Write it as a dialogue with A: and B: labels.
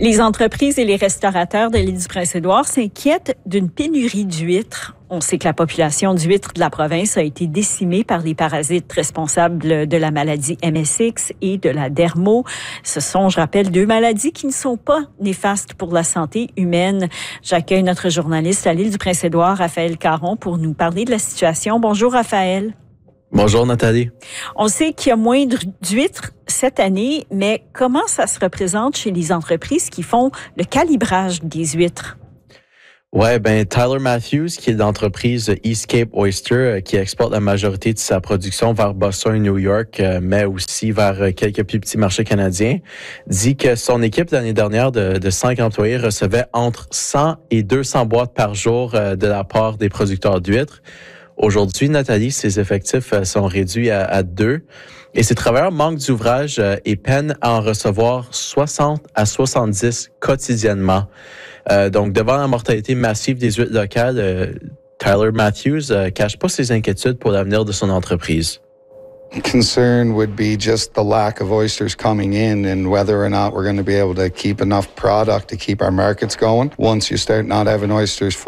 A: Les entreprises et les restaurateurs de l'île du Prince-Édouard s'inquiètent d'une pénurie d'huîtres. On sait que la population d'huîtres de la province a été décimée par les parasites responsables de la maladie MSX et de la dermo. Ce sont, je rappelle, deux maladies qui ne sont pas néfastes pour la santé humaine. J'accueille notre journaliste à l'île du Prince-Édouard, Raphaël Caron, pour nous parler de la situation. Bonjour, Raphaël.
B: Bonjour Nathalie.
A: On sait qu'il y a moins d'huîtres cette année, mais comment ça se représente chez les entreprises qui font le calibrage des huîtres?
B: Ouais, Tyler Matthews, qui est l'entreprise East Cape Oyster, qui exporte la majorité de sa production vers Boston et New York, mais aussi vers quelques plus petits marchés canadiens, dit que son équipe l'année dernière de 5 employés recevait entre 100 et 200 boîtes par jour de la part des producteurs d'huîtres. Aujourd'hui, Nathalie, ses effectifs sont réduits à 2 et ses travailleurs manquent d'ouvrage et peinent à en recevoir 60 à 70 quotidiennement. Donc, devant la mortalité massive des huîtres locales, Tyler Matthews cache pas ses inquiétudes pour l'avenir de son entreprise.
C: Concern would be just the lack of oysters coming in and whether or not we're going to be able to keep enough product to keep our markets going. Once you start not having oysters